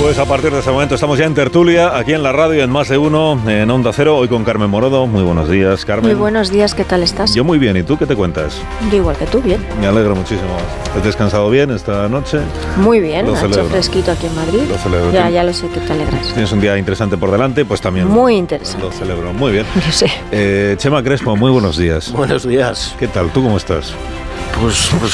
Pues a partir de ese momento estamos ya en tertulia, aquí en la radio, en Más de Uno, en Onda Cero, hoy con Carmen Morodo. Muy buenos días, Carmen. Muy buenos días, ¿qué tal estás? Yo muy bien, ¿y tú qué te cuentas? Yo igual que tú, bien. Me alegro muchísimo. ¿Has descansado bien esta noche? Muy bien, Lo ha celebro. hecho fresquito aquí en Madrid. Lo celebro. Ya lo sé que te alegras. Tienes un día interesante por delante, pues también. Muy interesante. Lo celebro, muy bien. Yo sé. Chema Crespo, muy buenos días. Buenos días. ¿Qué tal? ¿Tú cómo estás? Pues